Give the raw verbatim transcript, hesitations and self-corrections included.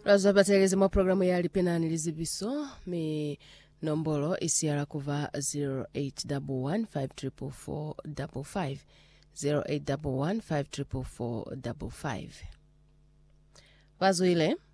Razabategeze mwa programu ya Lipenani Lizibiso mi nombolo isiara kuva zero eight one one five four four four five zero eight one one five four four four five. Vazo ile